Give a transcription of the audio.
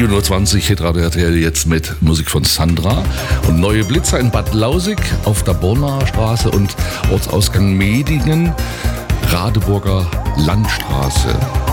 4:20 Hitradio RTL jetzt mit Musik von Sandra und Neue Blitzer in Bad Lausig auf der Bornaer Straße und Ortsausgang Medingen, Radeburger Landstraße.